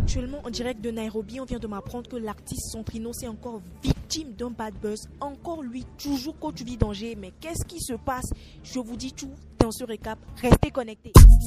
Actuellement en direct de Nairobi, on vient de m'apprendre que l'artiste Centrino est encore victime d'un bad buzz. Encore lui, toujours coach vie danger. Mais qu'est-ce qui se passe? Je vous dis tout dans ce récap. Restez connectés.